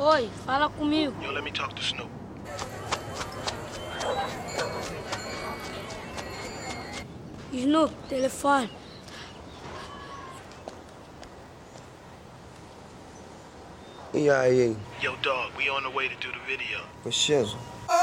Oi, fala comigo. Yo, let me talk to Snoop. Snoop, telefone. E aí? Yo, dog, we on the way to do the video. Preciso.